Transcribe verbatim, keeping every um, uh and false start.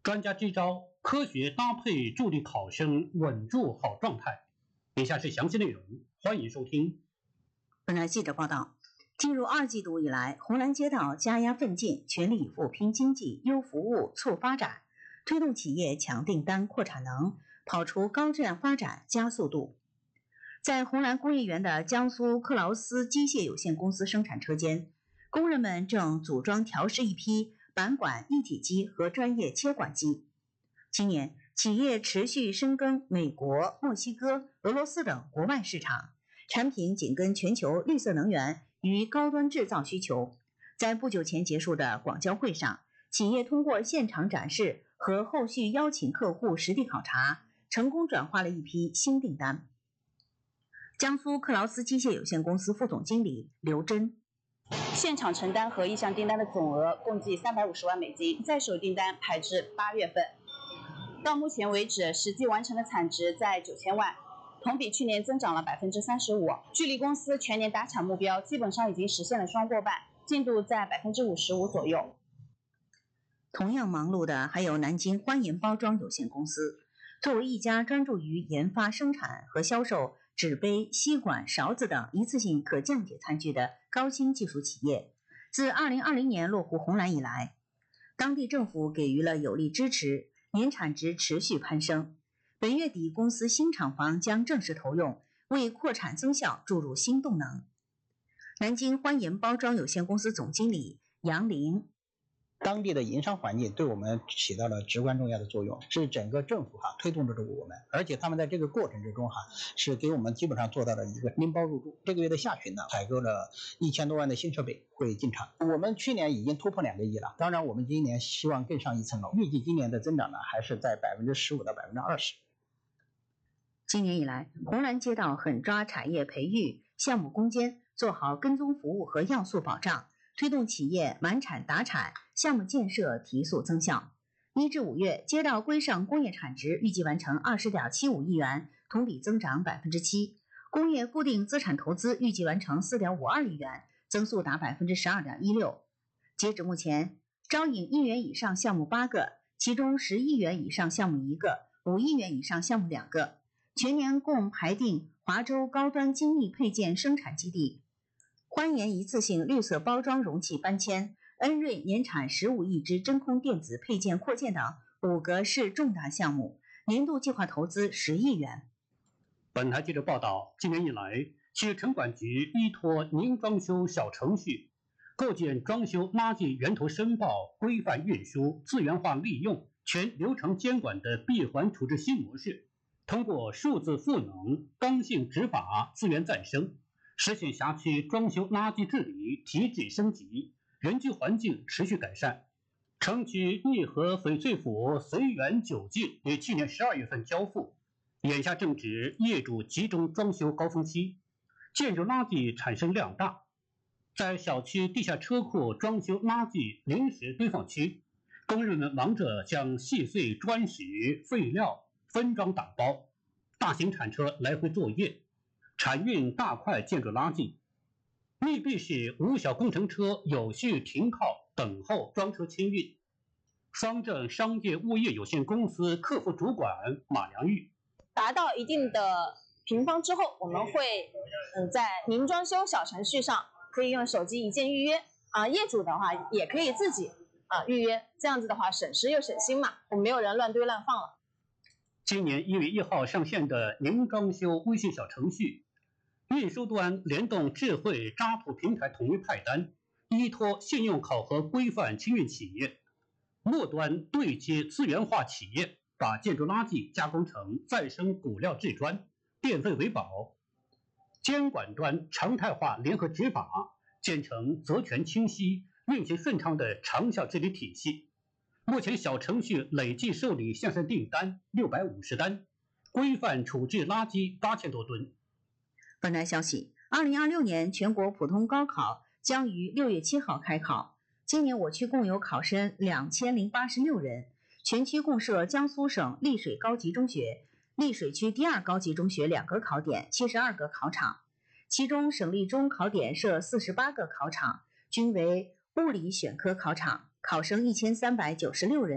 专家支招，科学搭配助力考生稳住好状态。以下是详细内容，欢迎收听。 本台记者报道，进入二季度以来，红蓝街道加压奋进，全力以赴拼经济、优服务、促发展，推动企业抢订单、扩产能，跑出高质量发展加速度。在红蓝工业园的江苏克劳斯机械有限公司生产车间，工人们正组装调试一批板管一体机和专业切管机。今年，企业持续深耕美国、墨西哥、俄罗斯等国外市场，产品紧跟全球绿色能源与高端制造需求。在不久前结束的广交会上，企业通过现场展示和后续邀请客户实地考察，成功转化了一批新订单。江苏克劳斯机械有限公司副总经理刘真， 现场承担和意向订单的总额共计三百五十万美金，在手订单排至八月份。到目前为止，实际完成的产值在九千万，同比去年增长了百分之三十五。距离公司全年达产目标基本上已经实现了双过半，进度在百分之五十五左右。 同样忙碌的还有南京欢颜包装有限公司。作为一家专注于研发、生产和销售纸杯、吸管、勺子等一次性可降解餐具的高新技术企业，自二零二零年落户红蓝以来，当地政府给予了有力支持，年产值持续攀升。本月底，公司新厂房将正式投用，为扩产增效注入新动能。南京欢颜包装有限公司总经理杨林， 当地的营商环境对我们起到了至关重要的作用，是整个政府哈推动着我们，而且他们在这个过程之中哈是给我们基本上做到了一个拎包入住。这个月的下旬呢，采购了一千多万的新设备会进场。我们去年已经突破两个亿了，当然我们今年希望更上一层楼，预计今年的增长呢还是在百分之十五到百分之二十。 今年以来，红蓝街道狠抓产业培育、项目攻坚，做好跟踪服务和要素保障，推动企业满产达产，项目建设提速增效。一至五月，街道规上工业产值预计完成 二十点七五亿元，同比增长 百分之七； 工业固定资产投资预计完成 四点五二亿元，增速达 百分之十二点一六。 截止目前，招引一元以上项目八个，其中十亿元以上项目一个，五亿元以上项目两个。全年共排定华州高端精密配件生产基地、欢颜一次性绿色包装容器搬迁、恩瑞年产十五亿只真空电子配件扩建等五个市重大项目，年度计划投资十亿元。 本台记者报道，今年以来，市城管局依托宁装修小程序，构建装修垃圾源头申报、规范运输、资源化利用、全流程监管的闭环处置新模式，通过数字赋能、刚性执法、资源再生，实现辖区装修垃圾治理提质升级，人居环境持续改善。城区义和翡翠府随园九进于去年十二月份交付，眼下正值业主集中装修高峰期，建筑垃圾产生量大。在小区地下车库装修垃圾临时堆放区，工人们忙着将细碎砖石、废料分装打包，大型铲车来回作业，铲运大块建筑垃圾。密闭式无小工程车有序停靠等候装车清运。方正商业物业有限公司客服主管马良玉， 达到一定的平方之后，我们会嗯在宁装修小程序上可以用手机一键预约啊，业主的话也可以自己啊预约，这样子的话省时又省心嘛，我们没有人乱堆乱放了。 今年一月一号上线的宁装修微信小程序，运输端联动智慧渣土平台统一派单，依托信用考核规范清运企业；末端对接资源化企业，把建筑垃圾加工成再生骨料制砖，电费为保；监管端常态化联合执法，建成责权清晰、运行顺畅的长效治理体系。目前小程序累计受理向上订单六百五十单，规范处置垃圾八千多吨。 本台消息，二零二六年全国普通高考将于六月七号开考。今年我区共有考生两千零八十六人，全区共设江苏省丽水高级中学、丽水区第二高级中学两个考点，七十二个考场，其中省立中考点设四十八个考场，均为物理选科考场，考生一千三百九十六人。